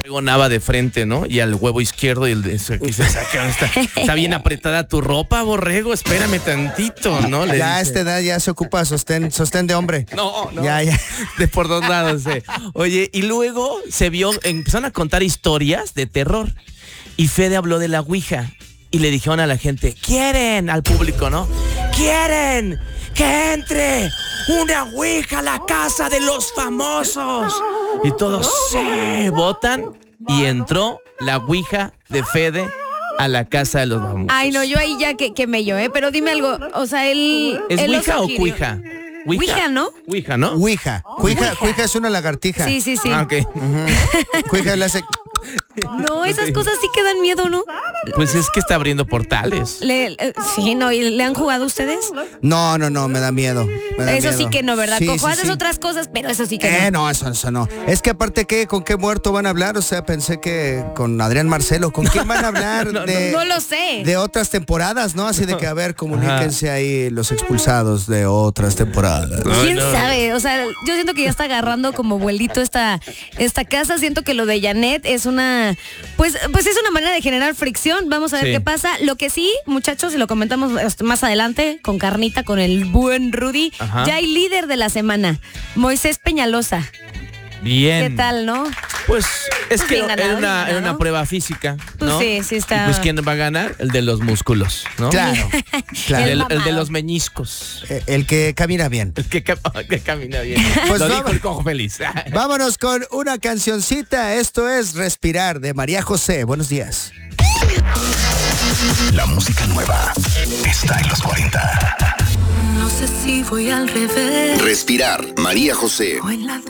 Gonaba de frente, ¿no? Y al huevo izquierdo y el de eso aquí se saca. Está bien apretada tu ropa, borrego. Espérame tantito, ¿no? Le ya a dice. esta edad ya se ocupa sostén de hombre. No. Ya. De por dos lados. Oye, y luego empezaron a contar historias de terror. Y Fede habló de la Ouija. Y le dijeron a la gente, ¿quieren? Al público, ¿no? ¿Quieren que entre una Ouija a la casa de los famosos? Y todos se votan y entró la Ouija de Fede a la casa de los famosos. Ay, no, yo ahí ya que me pero dime algo, o sea, él... ¿Es él lo Ouija o sugirió. Cuija? Ouija, ¿no? Ouija, ¿no? Ouija es una lagartija. Sí. Ah, ok. Ouija le hace... No, esas cosas sí que dan miedo, ¿no? Pues es que está abriendo portales. Sí, no, ¿y le han jugado ustedes? No, me da miedo. Eso sí que no, ¿verdad? Sí, Cojo, sí, haces sí. otras cosas, pero eso sí que no. No, eso no. Es que aparte, ¿con qué muerto van a hablar? O sea, pensé que con Adrián Marcelo. ¿Con quién van a hablar? No lo sé. De otras temporadas, ¿no? Así de que, a ver, comuníquense ahí los expulsados de otras temporadas. ¿Quién sabe? O sea, yo siento que ya está agarrando como vuelito esta casa. Siento que lo de Janet es una... Pues es una manera de generar fricción. Vamos a ver qué pasa. Lo que sí, muchachos, y lo comentamos más adelante con Carnita, con el buen Rudy, ya hay líder de la semana, Moisés Peñalosa. Bien. ¿Qué tal, no? Pues es que bien ganado, era una ¿no? prueba física, ¿no? Pues sí está. Y pues ¿quién va a ganar? El de los músculos, ¿no? Claro. El de los meñiscos. El que camina bien. El que camina bien. Pues lo vamos. dijo el cojo feliz. Vámonos con una cancioncita. Esto es Respirar de María José. Buenos días. La música nueva está en los 40. No sé si voy al revés Respirar, María José. o en la